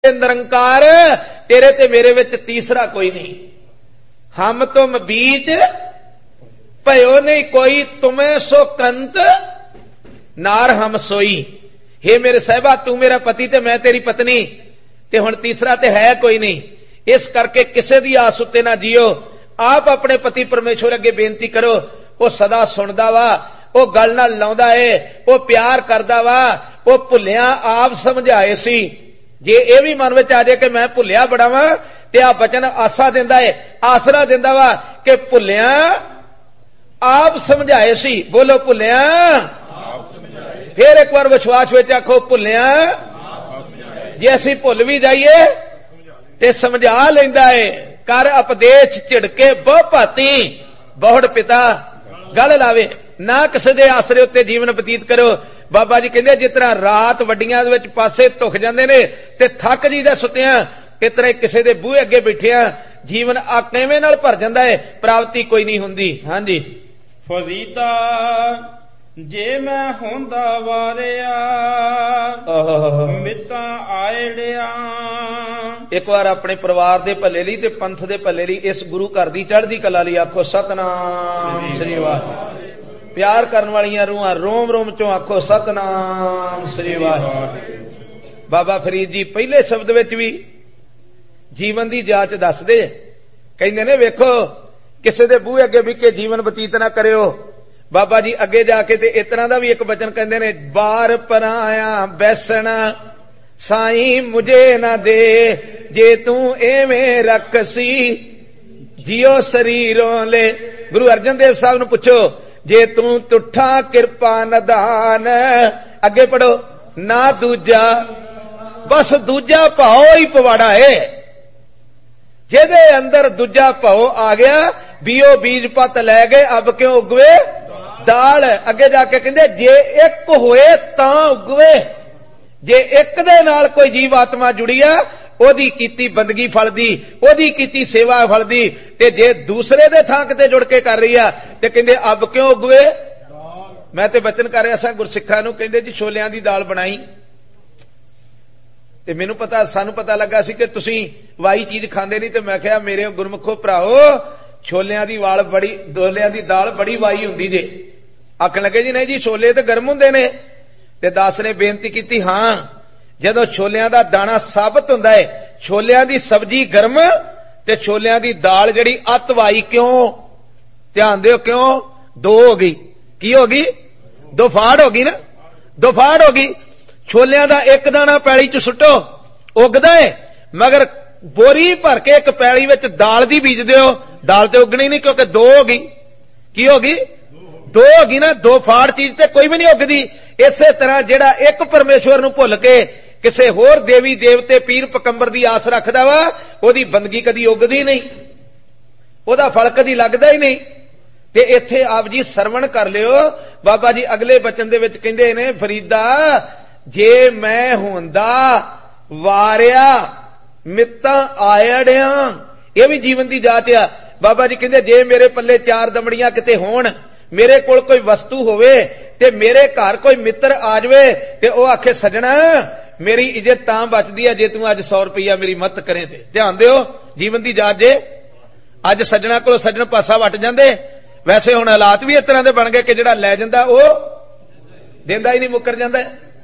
निरंकार तेरे ते मेरे विच तीसरा कोई नहीं। हम तुम बीच भयो नहीं कोई, तुम्हें सो कंत नार हम सोई। हे मेरे साहिबा, तू मेरा पति ते मैं तेरी पत्नी, ते हुण तीसरा ते है कोई नहीं। इस करके किसे दी आस उत्ते ना जियो। आप अपने पति परमेश्वर अगे बेनती करो, वो सदा सुनदा वा, वो गल नाल लाउंदा है, वो प्यार करदा वा, वो भुलिया आप समझाए सी। जे ये भी मन में आ जाए कि मैं भुलिया बड़ा वा, ते आ बचन आसा दिंदा है, आसरा दिंदा वा कि भुलिया आप समझाए सी। बोलो भुलिया। फिर एक बार विश्वास विच आखो भुलिया। जे असीं भुल भी जाइए ते समझा लैंदा है। कर उपदेश झिड़के बहु भाती, बहुड़ पिता गल लावे। ना किसी दे आसरे उत्ते जीवन बतीत करो। बाबा जी कहंदे जिस तरह रात वड्डियां दे विच पासे धुख जांदे ने ते थक जीदा सुत्तियां, इस तरह किसी दे बूहे अगे बैठिया जीवन किवें नाल भर जांदा है, प्राप्ति कोई नहीं हुंदी। हां जी। फरीदा जे मैं होंदा वारिया मितां आयड़िया। एक बार अपने परिवार दे भले लई ते पंथ दे भले लई, इस गुरु घर दी चढ़दी कला लई आखो सतनाम श्री वाहिगुरू। प्यार करने वालियां रूहां रोम रोम चों आखो सतनाम श्री वाहिगुरू। बाबा फरीद जी पहले शब्द विच भी जीवन दी जाच दसदे, कहंदे ने वेखो किसी दे बूहे अगे भी के जीवन बतीत ना करियो। बाबा जी अगे जाके ते इस तरह दा भी एक वचन कहंदे ने, बार पराया बैसना साईं मुझे ना दे, जे तू एवें रखसी जियो शरीरों ले। गुरु अर्जन देव साहब नूं पुछो, जे तू तुठा किरपा नदान, अगे पढ़ो, ना दूजा बस दूजा भाव ही पवाड़ा है। जेदे अंदर दूजा भाव आ गया, बीओ बीज पत लै गए, अब क्यों उगवे दाल। अगे जाके कहंदे जे एक होए तां उगवे। जे एक दे नाल कोई जीव आत्मा जुड़ी आ, ओदी कीती बंदगी फलदी, ओदी कीती सेवा फलदी। ते जे दूसरे दे थां किते जुड़ के कर रही आ ते कहंदे अब क्यों उगवे। मैं ते बचन कर रहा सा गुरसिखां नूं, कहंदे जी छोलियां दी दाल बनाई ते मैनूं पता, सानूं पता लगा सी कि तुसीं वाई चीज खांदे नहीं। ते मैं कहा मेरे गुरमुखो भराओ, छोलियां दी वाल बड़ी, दोलियां दी दाल बड़ी वाई हुंदी जे। आखण लगे जी नहीं जी छोले ते गर्म हुंदे ने। ते दास ने बेनती की, हां जदों छोलियां दा दाना साबित हुंदा है, छोलियां दी सब्जी गर्म ते छोलियां दी दाल जिहड़ी अत वाई क्यों। ध्यान दिओ क्यों दो हो गई। की हो गई? दो फाड़ हो गई ना, दो फाड़ हो गई। छोलियां दा एक दाना पैली च सुट्टो उगदा है, मगर बोरी भर के एक पैली विच दाल दी बीज दिओ, दाल ते उगनी नहीं, क्योंकि दो हो गई। की हो गई? दो हो गई ना। दो फाड़ चीज ते कोई भी नहीं उगदी। इसे तरह जिहड़ा एक परमेश्वर नूं भुल के किसे होर देवी देवते पीर पकंबर दी आस रखदा वा, ओदी बंदगी कदी उगदी नहीं, ओदा फल कदी लगदा ही नहीं। ते इत्थे आप जी सरवण कर लियो। बाबा जी अगले बचन दे विच कहंदे ने, फरीदा जे मैं होंदा वारिया मित्तां आयड़िया। यह भी जीवन दी जाच आ। बाबा जी कहंदे जे मेरे पल्ले चार दमड़ियां किते होण, मेरे कोल कोई वस्तु होवे ते मेरे घर कोई मित्र आ जावे ते ओ आखे सजना मेरी इज्जत तां बचदी है जे तू अज 100 रुपया मेरी मदद करे। ते ध्यान दिओ जीवन दी जाच जे अज सजना कोल सजन पासा वट जांदे। वैसे हुण हालात भी इस तरह दे बन गए कि जिहड़ा लै जांदा ओ देंदा ही नहीं, मुकर जांदा।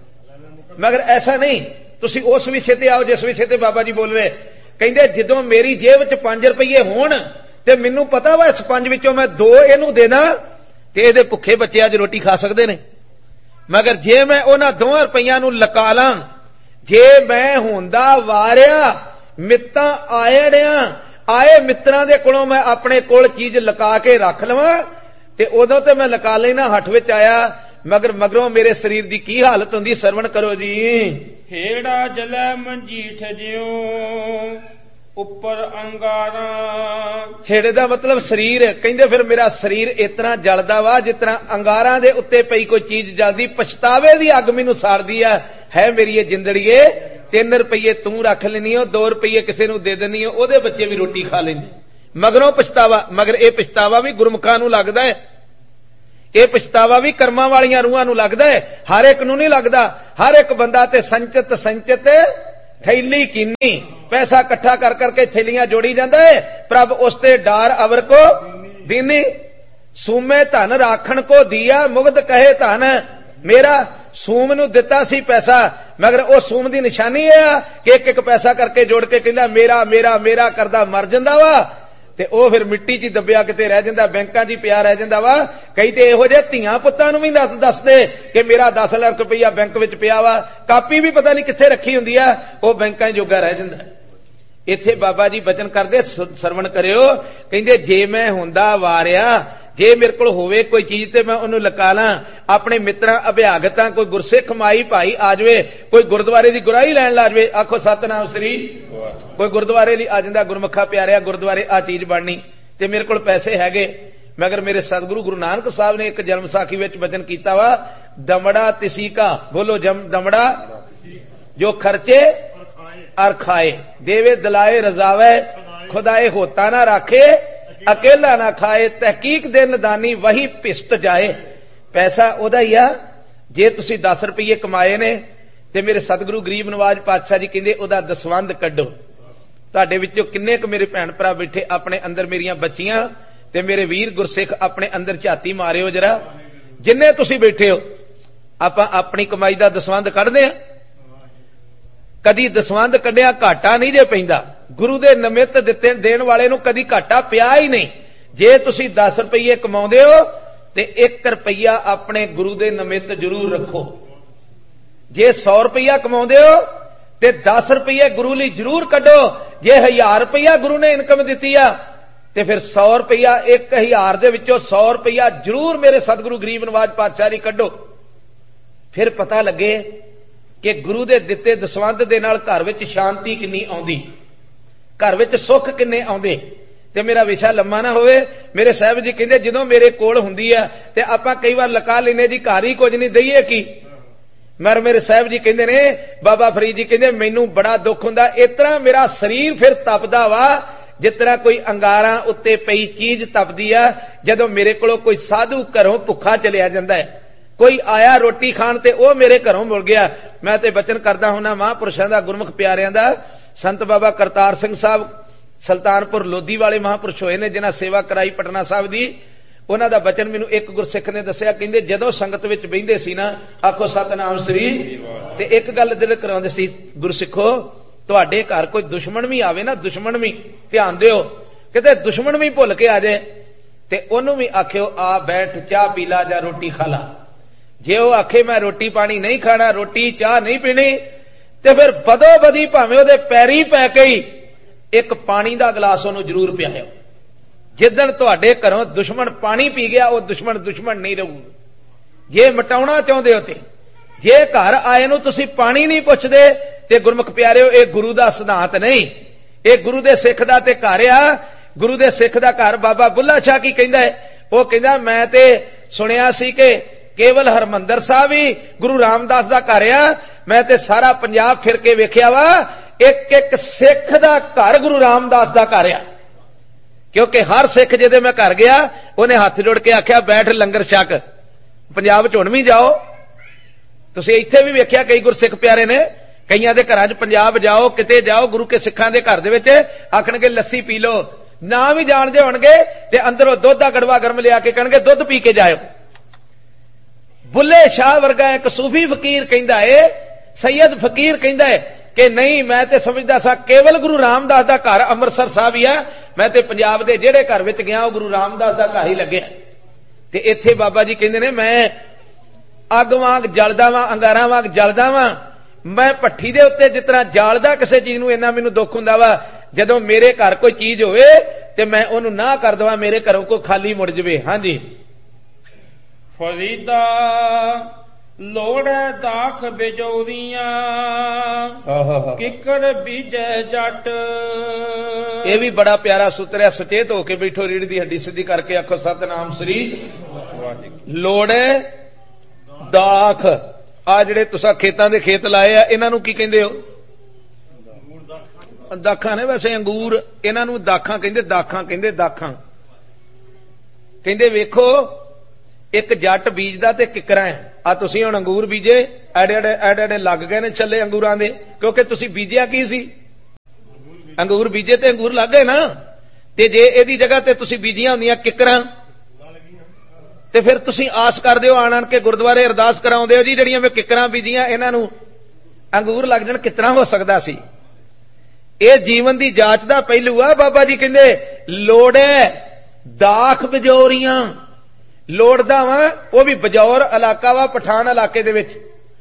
मगर ऐसा नहीं, तुसीं उस विषय ते आओ जिस विषय ते बाबा जी बोल रहे। कहंदे जदों मेरी जेब च 5 रुपये होण ते मैनूं पता वा इस 5 विचों मैं 2 इहनूं दे दां ते इहदे भुखे बच्चे अज रोटी खा सकदे ने। मगर जे मैं उन्हां 2 रुपइयां नूं लका लां, जे मैं होंदा वारिया मित्तां आयड़िया, आए मित्रां दे कोलों मैं अपने कोल चीज लका के रख लवां ते उदों ते मैं लका लेना हठ विच आया, मगर मगरों मेरे शरीर दी की हालत हुंदी। सरवण करो जी। हेड़ा जलै मंजीठ जिਉਂ उपर अंगारा। हेड़े दा मतलब शरीर। कहंदे फिर मेरा शरीर इतना जलदा वा जिस तरह अंगारां दे उत्ते पई कोई चीज जलदी। पछतावे दी अग मैनूं साड़दी है मेरी ये जिंदड़ीए। 3 रुपये तू रख लेनी हो, 2 रुपये किसी नूं दे देनी हो, ओदे बच्चे भी रोटी खा लेंदे। मगरों पछतावा, मगर यह पछतावा भी गुरमुखां नूं लगदा है। यह पछतावा भी कर्मां वालियां रूहां नूं लगदा है, हर एक नूं नहीं लगदा। हर एक बंदा ते संचित थैली कीनी, पैसा इकट्ठा कर करके थैलियां जोड़ी जाता है। प्रभ उसते डार अवर को दीनी, सूमे धन राखण को दिया, मुग्ध कहे धन मेरा। सूम नूं दिता सी पैसा, मगर वो सूम दी निशानी है कि एक एक पैसा करके जोड़ के कहंदा मेरा मेरा मेरा करदा मर जांदा वा, ते ओ फिर मिट्टी च दबिया किते रह जांदा, बैंकां च पिया रह जांदा वा। कई ते इहो जिहे धीआं पुत्तां नूं भी दसदे कि मेरा 10 लाख रुपया बैंक विच पिया वा, कापी भी पता नहीं कित्थे रखी हुंदी आ, ओ बैंकां जोगा रह जांदा। इत्थे बाबा जी बचन करदे, सरवण करियो, कहंदे जे मैं हुंदा वारिया, जे मेरे को होवे कोई चीज ते मैं उन्होंने लका ला, अपने मित्रां अभ्यागतां, कोई गुरसिख माई भाई आ जावे, कोई गुरुद्वारे की गुराही लैन ला जावे, आखो सतनाम श्री, कोई गुरुद्वारे ली आ जांदा, गुरमुखा प्यारिया गुरुद्वारे आ चीज बननी, ते मेरे को पैसे हैगे, मगर मेरे सतगुरु गुरु नानक साहब ने एक जन्म साखी विच वचन कीता वा, दमड़ा तिसी का, बोलो दमड़ा जो खर्चे और खाए, देवे दिलाए रजावे, खुदाए होता ना राखे, अकेला ना खाए, तहकीक दे नदानी वही पिसत जाए। पैसा ओदा ही आ, जे तुसी 10 रुपये कमाए ने ते मेरे सतगुरु गरीब नवाज पातशाह जी कहंदे ओदा दसवंध कड्डो। तुहाडे विचों किन्ने क मेरे भैण भरा बैठे अपने अंदर मेरियां बच्चियां ते मेरे वीर गुरसिख अपने अंदर झाती मारियो जरा, जिन्ने तुसी बैठे हो, आपां अपनी कमाई दा दसवंध कढदे आ, कदी दसवंध कढिया घाटा नहीं जे पैंदा, गुरु दे नमित दिते देण वाले नूं कदी घाटा पिया ही नहीं। जे तुसी 10 रुपये कमाउंदे हो ते 1 रुपया अपने गुरु दे नमित जरूर रखो। जे 100 रुपया कमाउंदे हो ते 10 रुपये गुरु लई जरूर कढो। जे 1000 रुपया गुरु ने इनकम दिती आ ते फिर 100 रुपया 1000 दे विचों 100 रुपया जरूर मेरे सतगुरु गरीब नवाज पातशाह लई कढो। फिर पता लगे कि गुरु दे दिते दसवंध दे नाल घर विच शांति किन्नी आउंदी, घर विच सुख किन्ने आउंदे। ते मेरा विशा लम्मा ना होवे, मेरे साहब जी कहंदे जदों मेरे कोल हुंदी आ ते आपां कई वार लका लैने जी घर ही कुछ नहीं दईए की, मगर मेरे साहब जी कहंदे ने, बाबा फरीद जी कहंदे मैनूं बड़ा दुख हुंदा, इस तरह मेरा शरीर फिर तपदा वा जिस तरह कोई अंगारां उत्ते पई चीज तपदी आ, जदों मेरे कोलों कोई साधु घरों भुखा चलिया जांदा है, कोई आया रोटी खाण ते ओ मेरे घरों मुड़ गया। मैं ते बचन करदा हुंदा महापुरुषां दा, गुरमुख प्यारियां दा, संत बाबा करतार सिंह साहब सुल्तानपुर लोधी वाले महापुरुष होए ने जिन्हां सेवा कराई पटना साहब दी, उन्हां दा बचन मैनूं एक गुरसिख ने दस्सिया, कहंदे जदों संगत विच बहिंदे सी ना, आखो सतनाम श्री, ते एक गल दिल कराउंदे सी, गुरसिखो तुहाडे घर कोई दुश्मन भी आवे ना, दुश्मन भी ध्यान दिओ, किते दुश्मन भी भुल के आ जाए ते ओनूं भी आखिओ आ बैठ चाह पी ला जां रोटी खा ला। जे वो आखे मैं रोटी पानी नहीं खाना, रोटी चाह नहीं पीनी, ते फिर बदो बदी भावें ओदे पैरी पै के ही एक पानी दा गिलास ओनूं जरूर पियाओ। जिदन तुहाडे घरों दुश्मन पानी पी गया, वो दुश्मन दुश्मन नहीं रहू। जे मटाउणा चाहुंदे हो ते जे घर आए नूं तुसीं पानी नहीं पुछदे ते गुरमुख प्यारिओ ये गुरु दा सिद्धांत नहीं, ये गुरु दे सिख दा ते घर आ। गुरु दे सिख दा घर बाबा बुल्ला शाह की कहंदा है, वो कहंदा मैं ते सुनिया सी कि केवल हरमंदर साहब ही गुरु रामदास दा घर आ, मैं ते सारा पंजाब फिर के वेख्या वा, एक एक सिख दा घर गुरु रामदास दा घर आ। क्योंकि हर सिख जिदे मैं घर गया उन्हें हाथ जोड़ के आख्या बैठ लंगर छक। पंजाब च हुण भी जाओ, तुसीं इत्थे भी वेख्या कई गुरसिख प्यारे ने, कईयां दे घरां च पंजाब जाओ, किते जाओ, गुरु के सिखां दे घर दे विच आखणगे लस्सी पी लो, ना भी जाणदे होणगे ते अंदरों दुध दा गड़वा गर्म लिया के कहणगे दुध पी के जाओ। बुल्ले शाह वर्गा एक सूफी फकीर कहंदा है, सैयद फकीर कहंदा है कि नहीं मैं ते समझदा सा केवल गुरु रामदास दा घर अमृतसर साहब ही है, मैं ते पंजाब दे जेड़े घर विच गया वो गुरु रामदास दा घर ही लग्या। ते इत्थे बाबा जी कहंदे ने मैं अग वांग जलदा वां, अंगारां वांग जलदा वां, मैं भट्ठी दे उत्ते जिस तरह जालदा किसी चीज नूं इन्ना मैनूं दुख हुंदा वा, जदों मेरे घर कोई चीज होवे ते मैं ओनूं ना कर दवां, मेरे घरों कोई खाली मुड़ जवे। हां जी, फरीदा लोड़े दाख बिजौरियां किकर बीजे जट। ये भी बड़ा प्यारा सूत्र है, सचेत होके बैठो, रीढ़ दी हड्डी सीधी करके आखो सतनाम श्री। लोड़े दाख, आ जिहड़े तुसां खेतां दे खेत लाए आ, इन्हां नूं की कहिंदे हो? दाखां ने, वैसे अंगूर इन्हां नूं दाखां कहिंदे, दाखां कहिंदे, दाखां कहंदे। वेखो एक जट बीजदा ते किकरां है, आ तुसीं हुण अंगूर बीजे, ਐਡੇ ਲੱਗ ਗਏ ਨੇ ਛੱਲੇ ਅੰਗੂਰਾਂ ਦੇ, ਕਿਉਂਕਿ ਤੁਸੀਂ ਬੀਜਿਆ ਕੀ ਸੀ? ਅੰਗੂਰ ਬੀਜੇ ਤੇ ਅੰਗੂਰ ਲੱਗ ਗਏ ਨਾ। ਤੇ ਜੇ ਇਹਦੀ ਜਗ੍ਹਾ ਤੇ ਤੁਸੀਂ ਬੀਜੀਆਂ ਹੁੰਦੀਆਂ ਕਿੱਕਰਾਂ, ਤੇ ਫਿਰ ਤੁਸੀਂ ਆਸ ਕਰਦੇ ਹੋ ਆਣ ਕੇ ਗੁਰਦੁਆਰੇ ਅਰਦਾਸ ਕਰਾਉਂਦੇ ਹੋ ਜੀ ਜਿਹੜੀਆਂ ਮੈਂ ਕਿੱਕਰਾਂ ਬੀਜੀਆਂ ਇਹਨਾਂ ਨੂੰ ਅੰਗੂਰ ਲੱਗ ਜਾਣ, ਕਿਤਨਾ ਹੋ ਸਕਦਾ ਸੀ? ਇਹ ਜੀਵਨ ਦੀ ਜਾਂਚ ਦਾ ਪਹਿਲੂ ਆ। ਬਾਬਾ ਜੀ ਕਹਿੰਦੇ ਲੋੜੈ ਦਾਖ ਬਜੌਰੀਆਂ, ਲੋੜਦਾ ਵਾ ਉਹ ਵੀ ਬਜੌਰ ਇਲਾਕਾ ਵਾ ਪਠਾਨ ਇਲਾਕੇ ਦੇ ਵਿੱਚ,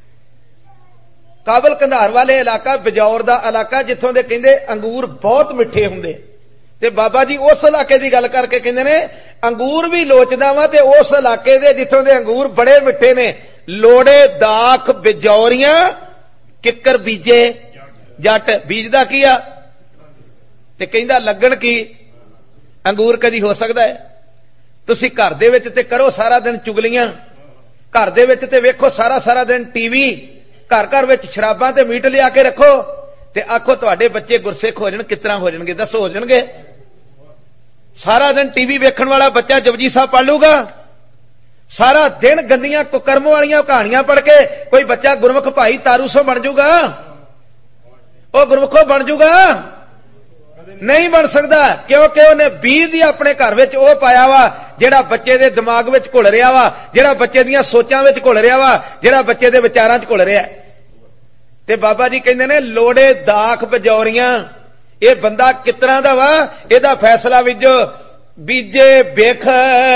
ਕਾਬਲ ਕੰਧਾਰ ਵਾਲੇ ਇਲਾਕਾ, ਬਜੌਰ ਦਾ ਇਲਾਕਾ ਜਿੱਥੋਂ ਦੇ ਕਹਿੰਦੇ ਅੰਗੂਰ ਬਹੁਤ ਮਿੱਠੇ ਹੁੰਦੇ। ਤੇ ਬਾਬਾ ਜੀ ਉਸ ਇਲਾਕੇ ਦੀ ਗੱਲ ਕਰਕੇ ਕਹਿੰਦੇ ਨੇ ਅੰਗੂਰ ਵੀ ਲੋਚਦਾ ਵਾ ਤੇ ਉਸ ਇਲਾਕੇ ਦੇ ਜਿੱਥੋਂ ਦੇ ਅੰਗੂਰ ਬੜੇ ਮਿੱਠੇ ਨੇ। ਲੋੜੇ ਦਾਖ ਬਜੌਰੀਆਂ ਕਿੱਕਰ ਬੀਜੇ ਜੱਟ, ਬੀਜਦਾ ਕੀ ਆ ਤੇ ਕਹਿੰਦਾ ਲੱਗਣ ਕੀ? ਅੰਗੂਰ ਕਦੀ ਹੋ ਸਕਦਾ ਹੈ? ਤੁਸੀਂ ਘਰ ਦੇ ਵਿੱਚ ਤੇ ਕਰੋ ਸਾਰਾ ਦਿਨ ਚੁਗਲੀਆਂ, ਘਰ ਦੇ ਵਿੱਚ ਤੇ ਵੇਖੋ ਸਾਰਾ ਦਿਨ ਟੀਵੀ, ਘਰ ਵਿੱਚ ਸ਼ਰਾਬਾਂ ਤੇ ਮੀਟ ਲਿਆ ਕੇ ਰੱਖੋ ਤੇ ਆਖੋ ਤੁਹਾਡੇ ਬੱਚੇ ਗੁਰਸਿੱਖ ਹੋ ਜਾਣ, ਕਿਤਨਾ ਹੋ ਜਾਣਗੇ? ਦੱਸੋ ਹੋ ਜਾਣਗੇ? ਸਾਰਾ ਦਿਨ ਟੀਵੀ ਵੇਖਣ ਵਾਲਾ ਬੱਚਾ ਜਪਜੀ ਸਾਹਿਬ ਪੜ੍ਹ ਲੂਗਾ? ਸਾਰਾ ਦਿਨ ਗੰਦੀਆਂ ਕੁਕਰਮ ਵਾਲੀਆਂ ਕਹਾਣੀਆਂ ਪੜ੍ਹ ਕੇ ਕੋਈ ਬੱਚਾ ਗੁਰਮੁਖ ਭਾਈ ਤਾਰੂ ਸੋ ਬਣ ਜਾਊਗਾ? ਉਹ ਗੁਰਮੁਖੋ ਬਣ ਜਾਊਗਾ? ਨਹੀਂ ਬਣ ਸਕਦਾ, ਕਿਉਂਕਿ ਉਹਨੇ ਬੀਜ ਹੀ ਆਪਣੇ ਘਰ ਵਿੱਚ ਉਹ ਪਾਇਆ ਵਾ ਜਿਹੜਾ ਬੱਚੇ ਦੇ ਦਿਮਾਗ ਵਿੱਚ ਘੁਲ ਰਿਹਾ ਵਾ, ਜਿਹੜਾ ਬੱਚੇ ਦੀਆਂ ਸੋਚਾਂ ਵਿੱਚ ਘੁਲ ਰਿਹਾ ਵਾ, ਜਿਹੜਾ ਬੱਚੇ ਦੇ ਵਿਚਾਰਾਂ 'ਚ ਘੁਲ ਰਿਹਾ। ਤੇ ਬਾਬਾ ਜੀ ਕਹਿੰਦੇ ਨੇ ਲੋੜੇ ਦਾਖ ਬਜੌਰੀਆਂ, ਇਹ ਬੰਦਾ ਕਿਸ ਤਰ੍ਹਾਂ ਦਾ ਵਾ ਇਹਦਾ ਫੈਸਲਾ ਵਿੱਚ ਬੀਜੇ ਵੇਖ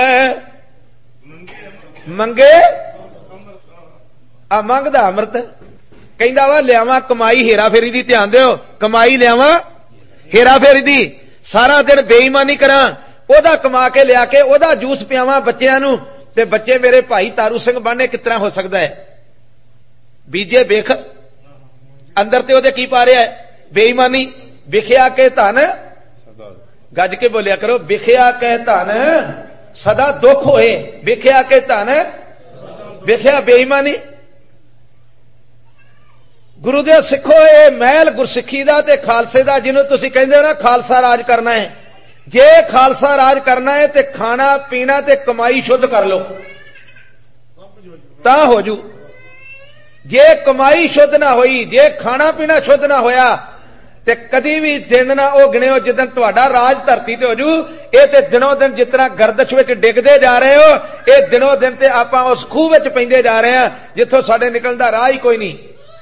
ਮੰਗੇ ਆ ਮੰਗਦਾ ਅੰਮ੍ਰਿਤ। ਕਹਿੰਦਾ ਵਾ ਲਿਆਵਾਂ ਕਮਾਈ ਹੇਰਾ ਫੇਰੀ ਦੀ, ਧਿਆਨ ਦਿਓ, ਕਮਾਈ ਲਿਆਵਾਂ ਹੇਰਾ ਫੇਰੀ ਦੀ, ਸਾਰਾ ਦਿਨ ਬੇਈਮਾਨੀ ਕਰਾਂ, ਉਹਦਾ ਕਮਾ ਕੇ ਲਿਆ ਕੇ ਉਹਦਾ ਜੂਸ ਪਿਆਵਾਂ ਬੱਚਿਆਂ ਨੂੰ, ਤੇ ਬੱਚੇ ਮੇਰੇ ਭਾਈ ਤਾਰੂ ਸਿੰਘ ਬਣਨੇ, ਕਿਸ ਤਰ੍ਹਾਂ ਹੋ ਸਕਦਾ ਹੈ? ਬੀਜੇ ਵੇਖ, ਅੰਦਰ ਤੇ ਉਹਦੇ ਕੀ ਪਾ ਰਿਹਾ ਹੈ? ਬੇਈਮਾਨੀ। ਵਿਖਿਆ ਕੇ ਧਨ, ਗੱਜ ਕੇ ਬੋਲਿਆ ਕਰੋ, ਵਿਖਿਆ ਕੇ ਧਨ ਸਦਾ ਦੁੱਖ ਹੋਏ, ਵਿਖਿਆ ਕੇ ਧਨ, ਵਿਖਿਆ ਬੇਈਮਾਨੀ। ਗੁਰੂ ਦੇ ਸਿੱਖੋ ਇਹ ਮਹਿਲ ਗੁਰਸਿੱਖੀ ਦਾ ਤੇ ਖਾਲਸੇ ਦਾ, ਜਿਹਨੂੰ ਤੁਸੀਂ ਕਹਿੰਦੇ ਹੋ ਨਾ ਖਾਲਸਾ ਰਾਜ ਕਰਨਾ ਹੈ। ਜੇ ਖਾਲਸਾ ਰਾਜ ਕਰਨਾ ਹੈ ਤੇ ਖਾਣਾ ਪੀਣਾ ਤੇ ਕਮਾਈ ਸ਼ੁੱਧ ਕਰ ਲਓ ਤਾਂ ਹੋ ਜੂ। ਜੇ ਕਮਾਈ ਸ਼ੁੱਧ ਨਾ ਹੋਈ, ਜੇ ਖਾਣਾ ਪੀਣਾ ਸ਼ੁੱਧ ਨਾ ਹੋਇਆ ਤੇ ਕਦੀ ਵੀ ਦਿਨ ਨਾ ਉਹ ਗਿਣਿਓ ਜਿੱਦਣ ਤੁਹਾਡਾ ਰਾਜ ਧਰਤੀ ਤੇ ਹੋ ਜੂ। ਇਹ ਤੇ ਦਿਨੋਂ ਦਿਨ ਜਿਸ ਤਰ੍ਹਾਂ ਗਰਦਸ਼ ਵਿੱਚ ਡਿੱਗਦੇ ਜਾ ਰਹੇ ਹੋ, ਇਹ ਦਿਨੋਂ ਦਿਨ ਤੇ ਆਪਾਂ ਉਸ ਖੂਹ ਵਿੱਚ ਪੈਂਦੇ ਜਾ ਰਹੇ ਹਾਂ ਜਿੱਥੋਂ ਸਾਡੇ ਨਿਕਲਣ ਦਾ ਰਾਹ ਹੀ ਕੋਈ ਨਹੀਂ।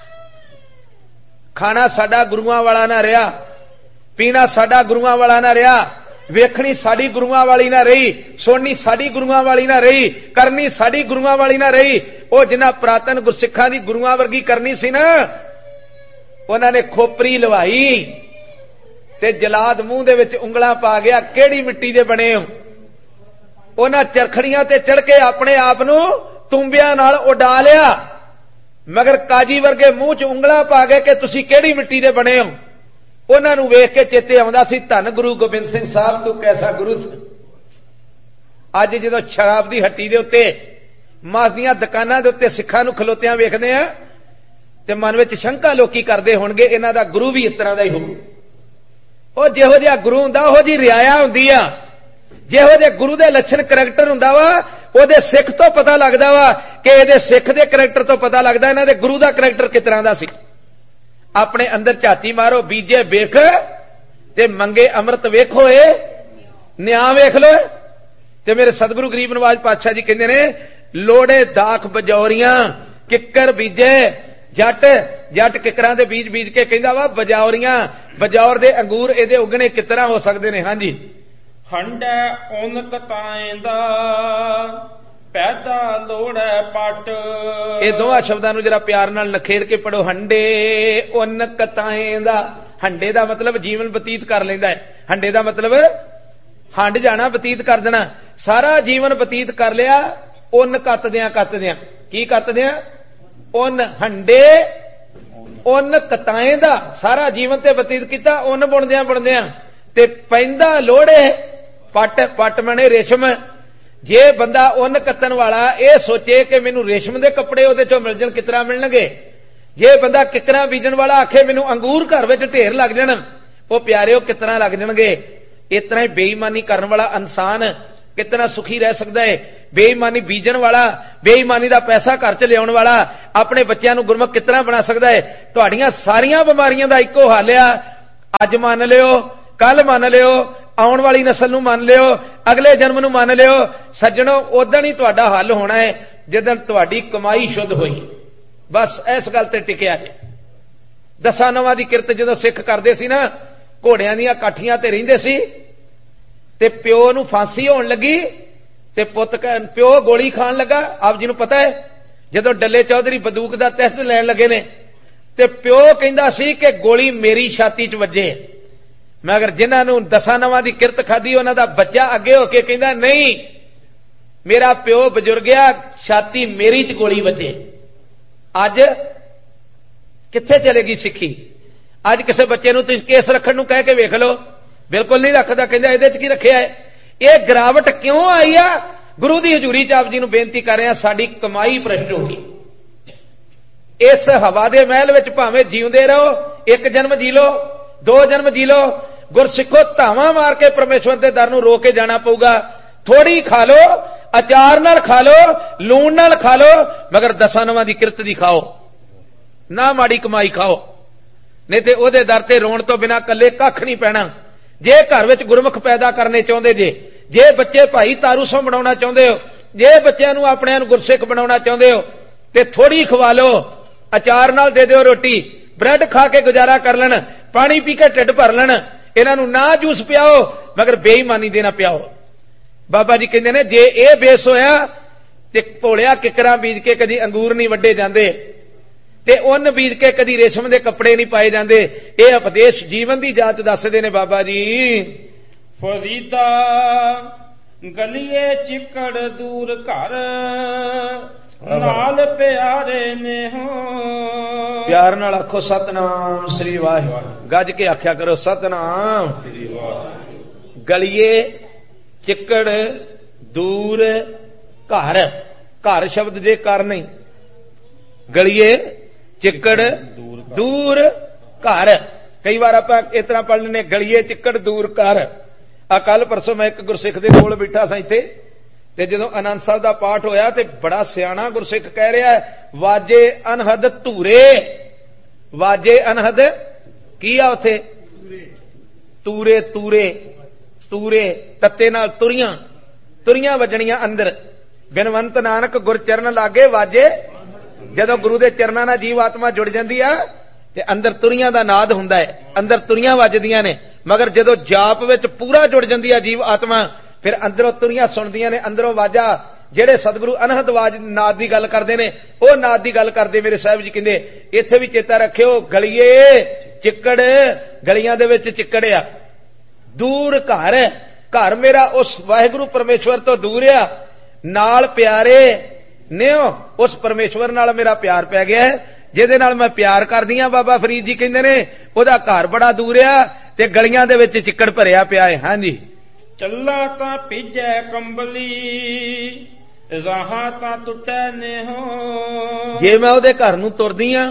ਖਾਣਾ ਸਾਡਾ ਗੁਰੂਆਂ ਵਾਲਾ ਨਾ ਰਿਹਾ, ਪੀਣਾ ਸਾਡਾ ਗੁਰੂਆਂ ਵਾਲਾ ਨਾ ਰਿਹਾ, ਵੇਖਣੀ ਸਾਡੀ ਗੁਰੂਆਂ ਵਾਲੀ ਨਾ ਰਹੀ, ਸੁਣਨੀ ਸਾਡੀ ਗੁਰੂਆਂ ਵਾਲੀ ਨਾ ਰਹੀ, ਕਰਨੀ ਸਾਡੀ ਗੁਰੂਆਂ ਵਾਲੀ ਨਾ ਰਹੀ। ਉਹ ਜਿਨ੍ਹਾਂ ਪ੍ਰਾਤਨ ਗੁਰਸਿੱਖਾਂ ਦੀ ਗੁਰੂਆਂ ਵਰਗੀ ਕਰਨੀ ਸੀ ਨਾ, ਉਹਨਾਂ ਨੇ ਖੋਪਰੀ ਲਵਾਈ ਤੇ ਜਲਾਦ ਮੂੰਹ ਦੇ ਵਿੱਚ ਉਂਗਲਾਂ ਪਾ ਗਿਆ, ਕਿਹੜੀ ਮਿੱਟੀ ਦੇ ਬਣੇ ਹੋ? ਉਹਨਾਂ ਚਰਖੜੀਆਂ ਤੇ ਚੜ ਕੇ ਆਪਣੇ ਆਪ ਨੂੰ ਤੁੰਬਿਆਂ ਨਾਲ ਉਡਾ ਲਿਆ, ਮਗਰ ਕਾਜੀ ਵਰਗੇ ਮੂੰਹ 'ਚ ਉਂਗਲਾਂ ਪਾ ਗਏ ਕਿ ਤੁਸੀਂ ਕਿਹੜੀ ਮਿੱਟੀ ਦੇ ਬਣੇ ਹੋ। ਉਹਨਾਂ ਨੂੰ ਵੇਖ ਕੇ ਚੇਤੇ ਆਉਂਦਾ ਸੀ ਧੰਨ ਗੁਰੂ ਗੋਬਿੰਦ ਸਿੰਘ ਸਾਹਿਬ, ਤੂੰ ਕੈਸਾ ਗੁਰੂ ਸੀ। ਅੱਜ ਜਦੋਂ ਸ਼ਰਾਬ ਦੀ ਹੱਟੀ ਦੇ ਉੱਤੇ, ਮਾਸ ਦੀਆਂ ਦੁਕਾਨਾਂ ਦੇ ਉੱਤੇ ਸਿੱਖਾਂ ਨੂੰ ਖਲੋਤਿਆਂ ਵੇਖਦੇ ਆ ਤੇ ਮਨ ਵਿੱਚ ਸ਼ੰਕਾ ਲੋਕੀ ਕਰਦੇ ਹੋਣਗੇ ਇਹਨਾਂ ਦਾ ਗੁਰੂ ਵੀ ਇਸ ਤਰ੍ਹਾਂ ਦਾ ਹੀ ਹੋਊ। ਉਹ ਜਿਹੋ ਜਿਹਾ ਗੁਰੂ ਹੁੰਦਾ ਉਹੋ ਜਿਹੀ ਰਿਆਇਆ ਹੁੰਦੀ ਆ, ਜਿਹੋ ਜਿਹੇ ਗੁਰੂ ਦੇ ਲੱਛਣ ਕਰੈਕਟਰ ਹੁੰਦਾ ਵਾ ਉਹਦੇ ਸਿੱਖ ਤੋਂ ਪਤਾ ਲੱਗਦਾ ਵਾ ਕਿ ਇਹਦੇ ਸਿੱਖ ਦੇ ਕਰੈਕਟਰ ਤੋਂ ਪਤਾ ਲੱਗਦਾ ਇਹਨਾਂ ਦੇ ਗੁਰੂ ਦਾ ਕਰੈਕਟਰ ਕਿਸ ਤਰ੍ਹਾਂ ਦਾ ਸੀ। ਆਪਣੇ ਅੰਦਰ ਝਾਤੀ ਮਾਰੋ, ਬੀਜੇ ਵੇਖ ਤੇ ਮੰਗੇ ਅੰਮ੍ਰਿਤ ਵੇਖੋ, ਇਹ ਨਿਆਂ ਵੇਖ ਲੋ। ਤੇ ਮੇਰੇ ਸਤਿਗੁਰੂ ਗਰੀਬ ਨਵਾਜ ਪਾਤਸ਼ਾਹ ਜੀ ਕਹਿੰਦੇ ਨੇ ਲੋੜੇ ਦਾਖ ਬਜੌਰੀਆਂ ਕਿੱਕਰ ਬੀਜੇ ਜੱਟ, ਜੱਟ ਕਿੱਕਰਾਂ ਦੇ ਬੀਜ ਬੀਜ ਕੇ ਕਹਿੰਦਾ ਵਾ ਬਜੌਰੀਆਂ, ਬਜੌਰ ਦੇ ਅੰਗੂਰ ਇਹਦੇ ਉਗਣੇ ਕਿਸ ਤਰ੍ਹਾਂ ਹੋ ਸਕਦੇ ਨੇ? ਹਾਂਜੀ, ਹੰਡੈ ਉਨਕ ਤਾਏ ਦਾ ਪੈਦਾ ਲੋੜੈ ਪਟ। ਇਹ ਦੋਹਾਂ ਸ਼ਬਦਾਂ ਨੂੰ ਜਰਾ ਪਿਆਰ ਨਾਲ ਨਖੇੜ ਕੇ ਪੜੋ, ਹੰਡੇ ਉਨਕ ਤਾਏ ਦਾ। ਹੰਡੇ ਦਾ ਮਤਲਬ ਜੀਵਨ ਬਤੀਤ ਕਰ ਲੈਂਦਾ ਹੈ, ਹੰਡੇ ਦਾ ਮਤਲਬ ਹੰਡ ਜਾਣਾ, ਬਤੀਤ ਕਰ ਦੇਣਾ। ਸਾਰਾ ਜੀਵਨ ਬਤੀਤ ਕਰ ਲਿਆ ਉਨ ਕੱਤਦਿਆਂ ਕੱਤਦਿਆਂ, ਕੀ ਕੱਤਦਿਆਂ? ਉਨ, ਹੰਡੇ ਉਨ ਕਤਾਏ ਦਾ, ਸਾਰਾ ਜੀਵਨ ਤੇ ਬਤੀਤ ਕੀਤਾ ਉਨ ਬੁਣਦਿਆਂ ਬੁਣਦਿਆਂ। ਤੇ ਪੈਂਦਾ ਲੋੜੇ ਪੱਟ, ਪੱਟ ਮਣੇ ਰੇਸ਼ਮ। ਜੇ ਬੰਦਾ ਉਨ ਕੱਤਣ ਵਾਲਾ ਇਹ ਸੋਚੇ ਕਿ ਮੈਨੂੰ ਰੇਸ਼ਮ ਦੇ ਕੱਪੜੇ ਉਹਦੇ ਚੋਂ ਮਿਲ ਜਾਣ, ਕਿਤਨਾ ਮਿਲਣਗੇ? ਜੇ ਬੰਦਾ ਕਿਕਰਾਂ ਬੀਜਣ ਵਾਲਾ ਆਖੇ ਮੈਨੂੰ ਅੰਗੂਰ ਘਰ ਵਿੱਚ ਢੇਰ ਲੱਗ ਜਾਣ, ਉਹ ਪਿਆਰਿਓ ਕਿਤਨਾ ਲੱਗ ਜਾਣਗੇ? ਇਸ ਤਰ੍ਹਾਂ ਹੀ ਬੇਈਮਾਨੀ ਕਰਨ ਵਾਲਾ ਇਨਸਾਨ ਕਿਤਨਾ ਸੁਖੀ ਰਹਿ ਸਕਦਾ ਹੈ? ਬੇਈਮਾਨੀ ਬੀਜਣ ਵਾਲਾ, ਬੇਈਮਾਨੀ ਦਾ ਪੈਸਾ ਘਰ ਚ ਲਿਆਉਣ ਵਾਲਾ ਆਪਣੇ ਬੱਚਿਆਂ ਨੂੰ ਗੁਰਮੁਖ ਕਿਤਨਾ ਬਣਾ ਸਕਦਾ ਹੈ? ਤੁਹਾਡੀਆਂ ਸਾਰੀਆਂ ਬਿਮਾਰੀਆਂ ਦਾ ਇੱਕੋ ਹੱਲ ਆ। ਅੱਜ ਮੰਨ ਲਿਓ, ਕੱਲ ਮੰਨ ਲਿਓ, ਆਉਣ ਵਾਲੀ ਨਸਲ ਨੂੰ ਮੰਨ ਲਿਓ, ਅਗਲੇ ਜਨਮ ਨੂੰ ਮੰਨ ਲਿਓ। ਸੱਜਣੋ, ਉਦਣ ਹੀ ਤੁਹਾਡਾ ਹੱਲ ਹੋਣਾ ਹੈ ਜਦੋਂ ਤੁਹਾਡੀ ਕਮਾਈ ਸ਼ੁੱਧ ਹੋਈ। ਬਸ ਇਸ ਗੱਲ ਤੇ ਟਿਕਿਆ ਜੇ। 10 ਨਵਾਂ ਦੀ ਕਿਰਤ ਜਦੋਂ ਸਿੱਖ ਕਰਦੇ ਸੀ ਨਾ, ਘੋੜਿਆਂ ਦੀਆਂ ਕਾਠੀਆਂ ਤੇ ਰਹਿੰਦੇ ਸੀ, ਤੇ ਪਿਓ ਨੂੰ ਫਾਂਸੀ ਹੋਣ ਲੱਗੀ ਤੇ ਪਿਓ ਗੋਲੀ ਖਾਣ ਲੱਗਾ। ਆਪ ਜੀ ਨੂੰ ਪਤਾ ਹੈ, ਜਦੋਂ ਡੱਲੇ ਚੌਧਰੀ ਬੰਦੂਕ ਦਾ ਟੈਸਟ ਲੈਣ ਲੱਗੇ ਨੇ ਤੇ ਪਿਓ ਕਹਿੰਦਾ ਸੀ ਕਿ ਗੋਲੀ ਮੇਰੀ ਛਾਤੀ 'ਚ ਵੱਜੇ। ਮਗਰ ਜਿਨ੍ਹਾਂ ਨੂੰ 10 ਨਵਾਂ ਦੀ ਕਿਰਤ ਖਾਧੀ, ਉਹਨਾਂ ਦਾ ਬੱਚਾ ਅੱਗੇ ਹੋ ਕੇ ਕਹਿੰਦਾ ਨਹੀਂ, ਮੇਰਾ ਪਿਓ ਬਜ਼ੁਰਗ ਆ, ਛਾਤੀ ਮੇਰੀ 'ਚ ਗੋਲੀ ਵੱਜੇ। ਅੱਜ ਕਿੱਥੇ ਚਲੇਗੀ ਸਿੱਖੀ? ਅੱਜ ਕਿਸੇ ਬੱਚੇ ਨੂੰ ਤੁਸੀਂ ਕੇਸ ਰੱਖਣ ਨੂੰ ਕਹਿ ਕੇ ਵੇਖ ਲਓ, ਬਿਲਕੁਲ ਨਹੀਂ ਰੱਖਦਾ। ਕਹਿੰਦਾ ਇਹਦੇ 'ਚ ਕੀ ਰੱਖਿਆ ਹੈ? ਇਹ ਗਿਰਾਵਟ ਕਿਉਂ ਆਈ ਆ? ਗੁਰੂ ਦੀ ਹਜ਼ੂਰੀ 'ਚ ਆਪ ਜੀ ਨੂੰ ਬੇਨਤੀ ਕਰ ਰਿਹਾ, ਸਾਡੀ ਕਮਾਈ ਭ੍ਰਿਸ਼ਟ ਹੋ ਗਈ। ਇਸ ਹਵਾ ਦੇ ਮਹਿਲ ਵਿੱਚ ਭਾਵੇਂ ਜਿਉਂਦੇ ਰਹੋ, 1 ਜਨਮ ਜੀ ਲੋ, 2 ਜਨਮ ਜੀ ਲੋ, ਗੁਰਸਿੱਖੋ ਧਾਵਾਂ ਮਾਰ ਕੇ ਪਰਮੇਸ਼ਵਰ ਦੇ ਦਰ ਨੂੰ ਰੋਕ ਕੇ ਜਾਣਾ ਪਊਗਾ। ਥੋੜੀ ਖਾ ਲੋ, ਅਚਾਰ ਨਾਲ ਖਾ ਲੋ, ਲੂਣ ਨਾਲ ਖਾ ਲੋ, ਮਗਰ 10 ਨਵਾਂ ਦੀ ਕਿਰਤ ਦੀ ਖਾਓ ਨਾ, ਮਾੜੀ ਕਮਾਈ ਖਾਓ। ਨਹੀਂ ਤੇ ਉਹਦੇ ਦਰ ਤੇ ਰੋਣ ਤੋਂ ਬਿਨਾਂ ਕੱਲੇ ਕੱਖ ਨਹੀਂ ਪੈਣਾ। ਜੇ ਘਰ ਵਿੱਚ ਗੁਰਮੁਖ ਪੈਦਾ ਕਰਨੇ ਚਾਹੁੰਦੇ ਜੇ ਬੱਚੇ ਭਾਈ ਤਾਰੂ ਸੋਂ ਬਣਾਉਣਾ ਚਾਹੁੰਦੇ ਹੋ, ਜੇ ਬੱਚਿਆਂ ਨੂੰ ਆਪਣਿਆਂ ਨੂੰ ਗੁਰਸਿੱਖ ਬਣਾਉਣਾ ਚਾਹੁੰਦੇ ਹੋ, ਤੇ ਥੋੜੀ ਖਵਾ ਲੋ, ਅਚਾਰ ਨਾਲ ਦੇ ਦਿਓ ਰੋਟੀ, ਬ੍ਰੈਡ ਖਾ ਕੇ ਗੁਜ਼ਾਰਾ ਕਰ ਲੈਣ, ਪਾਣੀ ਪੀ ਕੇ ਢਿੱਡ ਭਰ ਲੈਣ। ਇਹਨਾਂ ਨੂੰ ਨਾ ਜੂਸ ਪਿਆਓ, ਮਗਰ ਬੇਈਮਾਨੀ ਦੇ ਨਾ ਪਿਆਓ। ਬਾਬਾ ਜੀ ਕਹਿੰਦੇ ਨੇ, ਜੇ ਇਹ ਬੇਸ ਹੋਇਆ ਤੇ ਭੋਲਿਆ ਕਿਕਰਾਂ ਬੀਜ ਕੇ ਕਦੀ ਅੰਗੂਰ ਨਹੀਂ ਵੱਡੇ ਜਾਂਦੇ, ਤੇ ਉੱਨ ਬੀਜ ਕੇ ਕਦੀ ਰੇਸ਼ਮ ਦੇ ਕੱਪੜੇ ਨਹੀਂ ਪਾਏ ਜਾਂਦੇ। ਇਹ ਉਪਦੇਸ਼ ਜੀਵਨ ਦੀ ਜਾਂਚ ਦੱਸਦੇ ਨੇ ਬਾਬਾ ਜੀ। ਫਰੀਦਾ ਗਲੀਏ ਚਿੱਕੜ ਦੂਰ ਘਰ, ਨਾਲ ਪਿਆਰੇ ਨੇ ਹੋ। ਪਿਆਰ ਨਾਲ ਆਖੋ ਸਤਨਾਮ ਸ੍ਰੀ ਵਾਹਿਗੁਰੂ। ਗੱਜ ਕੇ ਆਖਿਆ ਕਰੋ ਸਤਨਾਮ ਸ੍ਰੀ ਵਾਹਿਗੁਰੂ। ਗਲੀਏ ਚਿੱਕੜ ਦੂਰ ਘਰ, ਘਰ ਸ਼ਬਦ ਜੇ ਕਰ ਨਹੀਂ, ਗਲੀਏ ਚਿੱਕੜ ਦੂਰ ਘਰ। ਕਈ ਵਾਰ ਆਪਾਂ ਇਸ ਤਰ੍ਹਾਂ ਪੜ੍ਹ ਲੈਂਦੇ, ਗਲੀਏ ਚਿੱਕੜ ਦੂਰ ਕਰ। ਆ ਕੱਲ ਪਰਸੋਂ ਮੈਂ ਇੱਕ ਗੁਰਸਿੱਖ ਦੇ ਕੋਲ ਬੈਠਾ ਸਾਂ ਇੱਥੇ, ਤੇ ਜਦੋਂ ਆਨੰਦ ਸਾਹਿਬ ਦਾ ਪਾਠ ਹੋਇਆ ਤੇ ਬੜਾ ਸਿਆਣਾ ਗੁਰਸਿੱਖ ਕਹਿ ਰਿਹਾ, ਵਾਜੇ ਅਨਹਦ ਧੂਰੇ। ਵਾਜੇ ਅਨਹਦ ਕੀ ਆ ਉੱਥੇ? ਤੂਰੇ, ਤੂਰੇ, ਤੂਰੇ ਤੱਤੇ ਨਾਲ ਤੁਰੀਆਂ, ਤੁਰੀਆਂ ਵੱਜਣੀਆਂ ਅੰਦਰ। ਬਿਨਵੰਤ ਨਾਨਕ ਗੁਰਚਰਨ ਲਾਗੇ ਵਾਜੇ। ਜਦੋਂ ਗੁਰੂ ਦੇ ਚਰਨਾਂ ਨਾਲ ਜੀਵ ਆਤਮਾ ਜੁੜ ਜਾਂਦੀ ਆ ਤੇ ਅੰਦਰ ਤੁਰੀਆਂ ਦਾ ਨਾਦ ਹੁੰਦਾ ਹੈ, ਅੰਦਰ ਤੁਰੀਆਂ ਵੱਜਦੀਆਂ ਨੇ। ਮਗਰ ਜਦੋਂ ਜਾਪ ਵਿੱਚ ਪੂਰਾ ਜੁੜ ਜਾਂਦੀ ਆ ਜੀਵ ਆਤਮਾ, ਫਿਰ ਅੰਦਰੋਂ ਤੁਰੀਆਂ ਸੁਣਦੀਆਂ ਨੇ, ਅੰਦਰੋਂ ਵਾਜਾ। ਜਿਹੜੇ ਸਤਿਗੁਰੂ ਅਨਹਦ ਵਾਜ ਨਾਦ ਦੀ ਗੱਲ ਕਰਦੇ ਨੇ, ਉਹ ਨਾਦ ਦੀ ਗੱਲ ਕਰਦੇ ਮੇਰੇ ਸਾਹਿਬ ਜੀ ਕਹਿੰਦੇ। ਇੱਥੇ ਵੀ ਚੇਤਾ ਰੱਖਿਓ, ਗਲੀਏ ਚਿੱਕੜ, ਗਲੀਆਂ ਦੇ ਵਿੱਚ ਚਿੱਕੜ ਆ। ਦੂਰ ਘਰ, ਘਰ ਮੇਰਾ ਉਸ ਵਾਹਿਗੁਰੂ ਪਰਮੇਸ਼ਵਰ ਤੋਂ ਦੂਰ ਆ। ਨਾਲ ਪਿਆਰੇ ਨਿਓ, ਉਸ ਪਰਮੇਸ਼ਵਰ ਨਾਲ ਮੇਰਾ ਪਿਆਰ ਪੈ ਗਿਆ ਹੈ, ਜਿਹਦੇ ਨਾਲ ਮੈਂ ਪਿਆਰ ਕਰਦੀ ਆ। ਬਾਬਾ ਫਰੀਦ ਜੀ ਕਹਿੰਦੇ ਨੇ, ਉਹਦਾ ਘਰ ਬੜਾ ਦੂਰ ਆ ਤੇ ਗਲੀਆਂ ਦੇ ਵਿੱਚ ਚਿੱਕੜ ਭਰਿਆ ਪਿਆ ਹੈ। ਹਾਂਜੀ। ਚੱਲਾ ਤਾਂ ਭਿੱਜੈ ਕੰਬਲੀ, ਰਾਹਾਂ ਤਾਂ ਟੁੱਟੈ ਨੇਹੋ। ਜੇ ਮੈਂ ਉਹਦੇ ਘਰ ਨੂੰ ਤੁਰਦੀ ਆ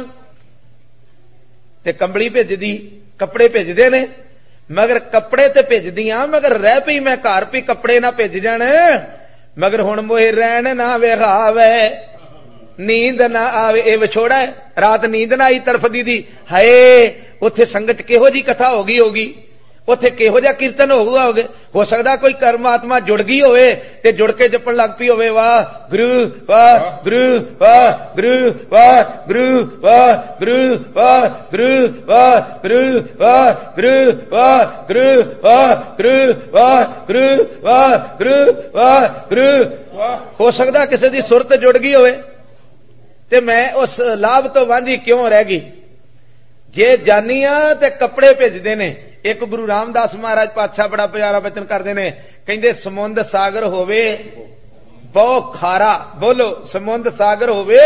ਤੇ ਕੰਬਲੀ ਭਿੱਜਦੀ, ਕੱਪੜੇ ਭਿੱਜਦੇ ਨੇ, ਮਗਰ ਕੱਪੜੇ ਤੇ ਭਿੱਜਦੀ ਆ, ਮਗਰ ਰਹਿ ਪਈ ਮੈਂ ਘਰ, ਵੀ ਕੱਪੜੇ ਨਾ ਭਿੱਜ ਜਾਣ। ਮਗਰ ਹੁਣ ਮੋਏ ਰਹਿਣ ਨਾ ਵਿਹਾਵੇ, ਨੀਂਦ ਨਾ ਆਵੇ। ਇਹ ਵਿਛੋੜਾ ਹੈ, ਰਾਤ ਨੀਂਦ ਨਾ ਆਈ ਤਰਫਦੀ ਦੀ। ਹਾਏ, ਉੱਥੇ ਸੰਗਤ ਕਿਹੋ ਜੀ ਕਥਾ ਹੋ ਗਈ ਹੋਗੀ, ਉੱਥੇ ਕਿਹੋ ਜਿਹਾ ਕੀਰਤਨ ਹੋਊਗਾ। ਹੋ ਸਕਦਾ ਕੋਈ ਕਰਮਾਤਮਾ ਜੁੜ ਗਈ ਹੋਵੇ ਤੇ ਜੁੜ ਕੇ ਜਪਣ ਲੱਗ ਪਈ ਹੋਵੇ, ਵਾਹ ਗੁਰੂ ਵਾਹ ਗੁਰੂ ਵਾਹ ਗੁਰੂ ਵਾਹ ਗੁਰੂ ਵਾਹ ਗੁਰੂ ਵਾਹ ਗੁਰੂ ਵਾਹ ਗੁਰੂ ਵਾਹ ਗੁਰੂ ਵਾਹ ਗੁਰੂ ਵਾਹ ਗੁਰੂ ਵਾਹ ਗੁਰੂ ਵਾਹ ਗੁਰੂ ਵਾਹ ਗੁਰੂ। ਹੋ ਸਕਦਾ ਕਿਸੇ ਦੀ ਸੁਰਤ ਜੁੜ ਗਈ ਹੋਵੇ ਤੇ ਮੈਂ ਉਸ ਲਾਭ ਤੋਂ ਵਾਂਝੀ ਕਿਉਂ ਰਹਿ ਗਈ। ਜੇ ਜਾਨੀਆਂ ਤੇ ਕੱਪੜੇ ਭੇਜਦੇ ਨੇ। ਇੱਕ ਗੁਰੂ ਰਾਮਦਾਸ ਮਹਾਰਾਜ ਪਾਤਸ਼ਾਹ ਬੜਾ ਪਿਆਰਾ ਬਚਨ ਕਰਦੇ ਨੇ, ਕਹਿੰਦੇ ਸਮੁੰਦ ਸਾਗਰ ਹੋਵੇ ਬਹੁ ਖਾਰਾ। ਬੋਲੋ, ਸਮੁੰਦ ਸਾਗਰ ਹੋਵੇ,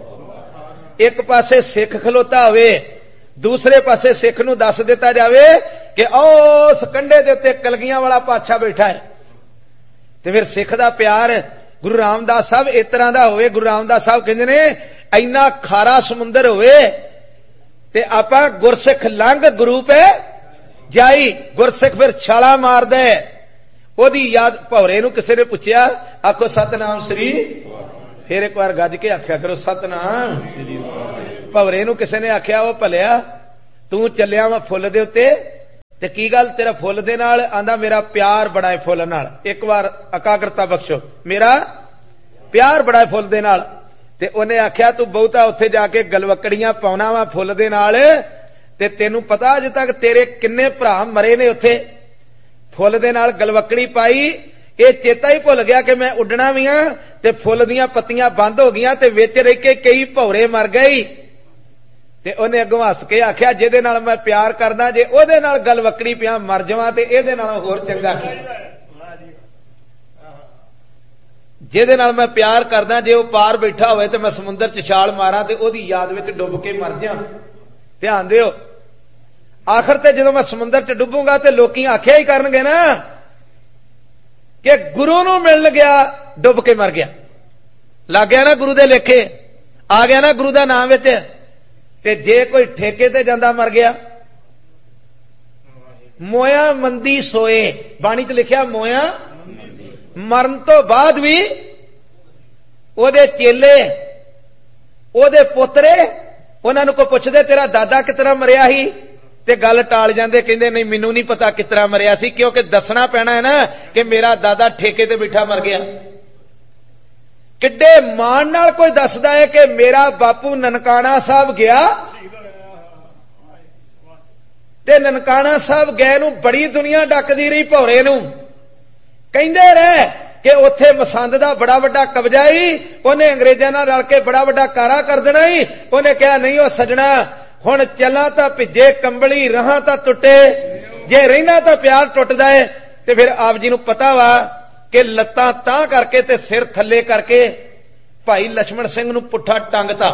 ਇੱਕ ਪਾਸੇ ਸਿੱਖ ਖਲੋਤਾ ਹੋਵੇ, ਦੂਸਰੇ ਪਾਸੇ ਸਿੱਖ ਨੂੰ ਦੱਸ ਦਿੱਤਾ ਜਾਵੇ ਕਿ ਉਸ ਕੰਢੇ ਦੇ ਉੱਤੇ ਕਲਗੀਆਂ ਵਾਲਾ ਪਾਤਸ਼ਾਹ ਬੈਠਾ ਹੈ, ਤੇ ਫਿਰ ਸਿੱਖ ਦਾ ਪਿਆਰ ਗੁਰੂ ਰਾਮਦਾਸ ਸਾਹਿਬ ਇਸ ਤਰ੍ਹਾਂ ਦਾ ਹੋਵੇ। ਗੁਰੂ ਰਾਮਦਾਸ ਸਾਹਿਬ ਕਹਿੰਦੇ ਨੇ, ਇੰਨਾ ਖਾਰਾ ਸਮੁੰਦਰ ਹੋਵੇ ਤੇ ਆਪਾਂ ਗੁਰਸਿੱਖ ਲੰਘ ਗੁਰੂ ਪੈ ਜਾਈ। ਗੁਰਸਿੱਖ ਫਿਰ ਛਾਲਾ ਮਾਰਦਾ, ओदी याद भौरे नूं किसी ने पुछया, आखो सतनाम श्री, फिर एक बार गज के आख्या करो सतनाम। भौरे नूं किसी ने आख्या, ओ भलिया तू चलिया वा फुल दे उत्ते ते की गल तेरा फुल दे नाल? आंदा मेरा प्यार बड़ा है फुल नाल। एक बार एकाग्रता बख्शो, मेरा प्यार बड़ा है फुल दे नाल। ते उन्हें आख्या तू बहुता उत्थे जाके गलवकड़ियां पाउना वा फुल दे नाल, ते तेनू पता अजे तक तेरे किन्ने भरा मरे ने उत्थे फुल दे नाल गलवकड़ी पाई। ये चेता ही भुल गया कि मैं उड्डना भी हां ते फुल दियां पत्तियां बंद हो गईयां ते विच रह के कई भौरे मर गए। ते उन्हें अगों हस के आख्या, जिहदे नाल मैं प्यार करदा जे ओहदे नाल गलवकड़ी पिया मर जावां ते इहदे नालों होर चंगा की। जिहदे नाल मैं प्यार करदा जे ओह पार बैठा होवे ते मैं समुंदर च छाल मारां ते ओहदी याद विच डुब के मर जा। ध्यान दिओ, आखिर ते जदों मैं समुंदर च डुबूंगा ते लोकी आख्या ही करनगे ना कि गुरु नूं मिलण गया डुब के मर गया। लग गया ना गुरु दे लेखे, आ गया ना गुरु दा नाम विच। ते जे कोई ठेके ते जांदा मर गया, मोया मंदी सोए, बाणी च लिखिया मोया मरण तो बाद भी ओदे चेले ओदे पोतरे उन्हां नूं कोई पुछदे तेरा दादा कितना मरिया ही ते गल टाल जांदे, कहंदे नहीं मैनू नहीं पता कितना मरिया सी, क्योंकि दसना पैना है ना कि मेरा दादा ठेके ते बैठा मर गया। किड्डे मान नाल कोई दसदा है कि मेरा बापू ननकाना साहब गया ते ननकाना साहब गए नूं बड़ी दुनिया डकदी रही भौरे नूं, कहंदे रहे कि उत्थे मसंद दा बड़ा वड्डा कब्जा ही, उन्हें अंग्रेजां नाल रल के बड़ा वड्डा कारा कर देना ही। उन्हें कहा नहीं ओ सजना हुण चला तां भिजे कंबली रहां तां टुटे, जे रहना तां प्यार टुटदा है। ते फिर आप जी नूं पता वा कि लत्तां तां करके ते सिर थल्ले करके भाई लक्ष्मण सिंह नूं पुट्ठा टंगता।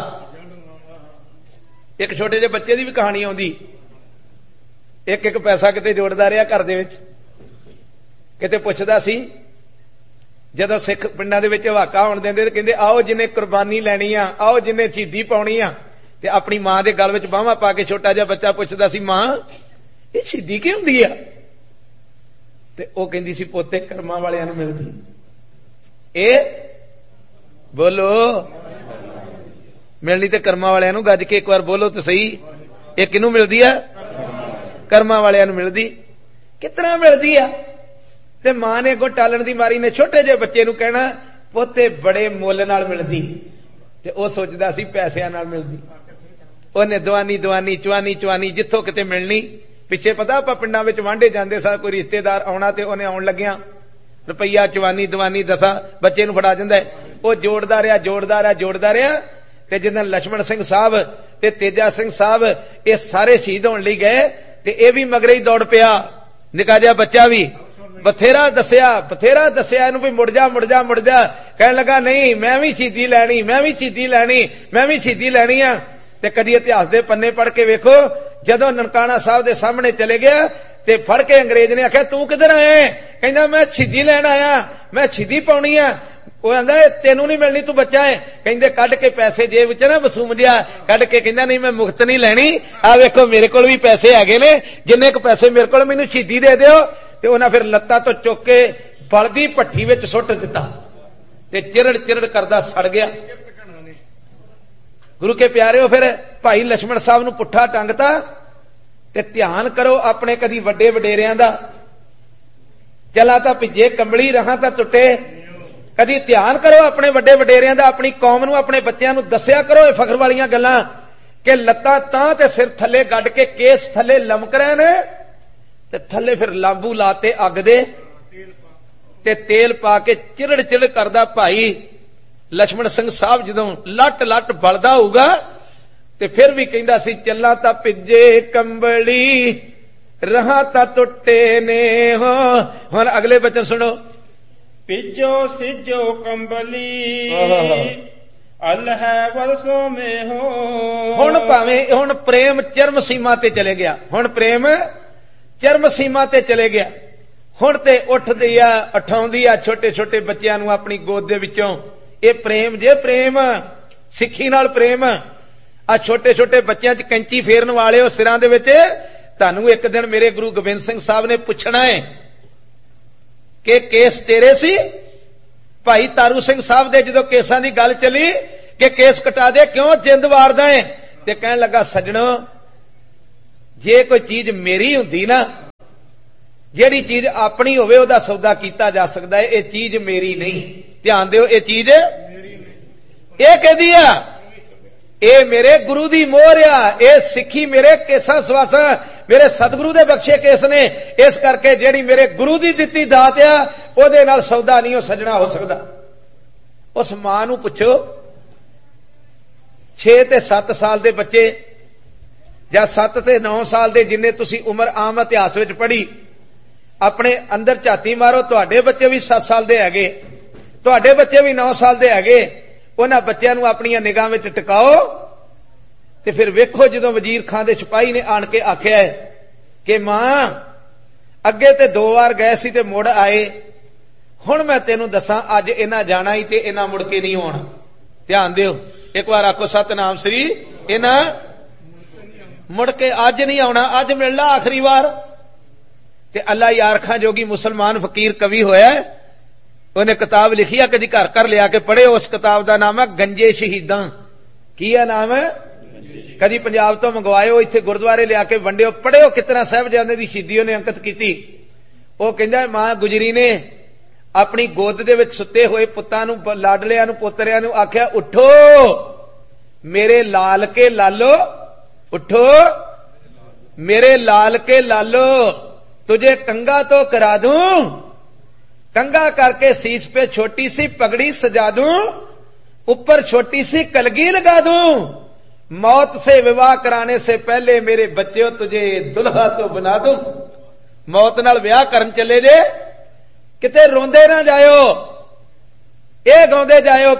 एक छोटे ਜਿਹੇ ਬੱਚੇ ਦੀ भी कहानी आउंदी, एक एक पैसा किते जोड़दा ਰਿਹਾ घर ਦੇ ਵਿੱਚ, किते पुछदा सी जदों सिख पिंडां दे विच वाका होण दिंदे ते कहंदे आओ जिन्ने कुर्बानी लैनी आ, आओ जिन्ने शहीदी पाउणी आ, ते अपनी मां दे गल विच बाहां पा के छोटा जिहा बच्चा पुछदा सी मां ये शहीदी की हुंदी आ? ते ओह कहंदी सी पोते कर्मां वालियां नूं मिलदी। ए बोलो मिलनी ते कर्मां वालियां नूं, गज के एक बार बोलो तो सही, ये किनूं मिलदी आ? कर्मां वालियां नूं मिलदी। कितना मिलदी आ? ते मां ने अगों टालण दी मारी ने छोटे ਜਿਹੇ बच्चे नूं कहना पोते बड़े मुੱਲ नाल मिलदी, ते ओह सोचदा सी पैसिਆਂ नाल मिलदी। ਉਹਨੇ दवानी दवानी चवानी चवानी जिथों किते मिलनी। पिछे पता आपां पिंडां विच वांढे जांदे सा, कोई रिश्तेदार आउणा ते ਉਹਨੇ आउण ਲੱਗਿਆ रुपया चवानी दवानी दसा बच्चे नूं फड़ा दिंदा है। ਉਹ जोड़दा ਰਿਹਾ ते जिद्दां लक्ष्मण सिंह साहब ते तेजा सिंह साहब ये सारे शहीद होण लई गए ते ये भी मगरे ही दौड़ पिया। निक्का जिहा बच्चा भी बथेरा दसिया इनू भी मुड़ जा कहने लगा नहीं मैं भी शहीदी लैनी आ। ते कदी इतिहास दे पन्ने पढ़ के वेखो, जदों ननकाना साहब दे सामने चले गया ते फड़ के अंग्रेज ने आख्या तू किधर आया? कहंदा मैं शहीदी लैण आया, मैं शहीदी पाउणी आ। ਉਹ ਆਂਦਾ ਤੈਨੂੰ ਨਹੀਂ ਮਿਲਣੀ ਤੂੰ ਬੱਚਾ ਹੈ। ਕਹਿੰਦੇ ਕੱਢ ਕੇ ਪੈਸੇ ਜੇਬ ਵਿੱਚ ਨਾ ਮਾਸੂਮ ਜਿਹਾ ਕੱਢ ਕੇ ਕਹਿੰਦਾ ਨਹੀਂ ਮੈਂ ਮੁਫਤ ਨਹੀਂ ਲੈਣੀ, ਆ ਵੇਖੋ ਮੇਰੇ ਕੋਲ ਵੀ ਪੈਸੇ ਹੈਗੇ ਨੇ, ਜਿੰਨੇ ਕੁ ਪੈਸੇ ਮੇਰੇ ਕੋਲ ਮੈਨੂੰ ਸ਼ਹੀਦੀ ਦੇ ਦਿਓ। ਤੇ ਉਹਨਾਂ ਫਿਰ ਲੱਤਾਂ ਤੋਂ ਚੁੱਕ ਕੇ ਬਲਦੀ ਭੱਠੀ ਵਿੱਚ ਸੁੱਟ ਦਿੱਤਾ ਤੇ ਚਿਰੜ ਕਰਦਾ ਸੜ ਗਿਆ। ਗੁਰੂ ਕੇ ਪਿਆਰਿਓ ਫਿਰ ਭਾਈ ਲక్ష్మణ ਸਾਹਿਬ ਨੂੰ ਪੁੱਠਾ ਟੰਗਤਾ। ਤੇ ਧਿਆਨ ਕਰੋ ਆਪਣੇ ਕਦੀ ਵੱਡੇ ਵਡੇਰਿਆਂ ਦਾ, ਚਲਾ ਤਾਂ ਭਿੱਜੇ ਕੰਬਲੀ ਰਹਾਂ ਤਾਂ ਟੁੱਟੇ। कदी ध्यान करो अपने वड्डे वडेरियां दा, अपनी कौम नूं अपने बच्चों नूं दस्सिया करो ये फखर वालियां गल्लां कि लत्तां तां ते सिर थल्ले गड्ड के केस थल्ले लमक रहे ने ते थल्ले फिर लांबू लाते अग दे ते तेल पा के चिरड़ करदा भाई लक्ष्मण सिंह साहब जदों लट बलदा होऊगा ते फिर भी कहंदा सी चल्ला तां भिजे कंबली रहां तां टुट्टे ने हो। हुण अगले बचन सुनो। पिजो सिजो कंबली अल है वर्षों में हो। हुण भावें हुण प्रेम चरम सीमा ते चले गया, हुण प्रेम चरम सीमा ते चले गया। हुण ते उठदी आ उठाउंदी आ छोटे छोटे बच्चियां नूं अपनी गोद दे विचों। ये प्रेम जे प्रेम सिੱਖੀ नाल प्रेम आ छोटे छोटे बच्चियां च कैंची फेरन वाले हो सिरां दे विच। तुहानूं एक दिन मेरे गुरु गोबिंद सिंह साहब ने पुछना है कि केस तेरे सी। भाई तारू सिंह साहब दे जदों केसां दी गल चली कि केस कटा दे, क्यों जिंद वारदा है, ते कहण लगा सजणो जे कोई चीज मेरी हुंदी ना, जेड़ी चीज अपनी होवे ओदा सौदा कीता जा सकदा है, ये चीज मेरी नहीं। ध्यान दिओ, ये चीज ये कहदी आ, ये मेरे गुरु दी मोहर आ, ये सिੱਖੀ मेरे केसां सवासां मेरे सतगुरु दे बख्शे केस ने। इस करके जेड़ी मेरे गुरु दी दित्ती दात आ ओदे नाल सौदा नहीं हो सजना हो सकदा। उस मां नूं पुछो 6 ते 7 साल दे बच्चे ਜਾਂ 7 ते 9 साल दे जिन्ने तुसी उम्र आम इतिहास विच पढ़ी, अपने अंदर झाती मारो, तुहाडे बच्चे भी 7 साल दे हैगे, तुहाडे बच्चे भी 9 साल दे हैगे। उन्हां बच्चों नूं अपणियां निगाह विच टिकाओ ते फिर वेखो जदों वजीर खां दे सिपाही ने आण के आख्या है कि मां अगे ते 2 वार गए सी ते मुड़ आए, हुण मैं तेनू दसां अज इन्हां जाना ही ते इन्हां मुड़ के नहीं आउणा। ध्यान दिओ, एक बार आखो सतनाम श्री, इन्हां मुड़ के अज नहीं आउणा, अज मिलना आखिरी वार। ते अल्लाह यार खां जोगी मुसलमान फकीर कवि होया, उन्हें किताब लिखी है, कदी घर घर लिया के पढ़े। उस किताब का नाम है गंजे शहीदां। की है नाम है? कदी पंजाब तो मंगवायो, इत्थे गुरुद्वारे लिया के वंडियो, पढ़ियो कितना साहिबजादे दी शहीदी उन्हें अंकित की। वो कहंदा मां गुजरी ने अपनी गोद दे विच सुते हुए पुत्तां नूं, लाडलियां नूं, पोतरियां नूं आख्या उठो मेरे लाल के लालो, उठो मेरे लाल के लालो, तुझे कंगा तो करा दूं, कंगा करके सीस पे छोटी सी पगड़ी सजा दूं, ऊपर छोटी सी कलगी लगा दूं, मौत से विवाह कराने से पहले मेरे बच्चों तुझे दुल्हा तो बना दूं। मौत नाल विआह करन चले जे किते रोंदे ना जायो, ये गाउंदे जायो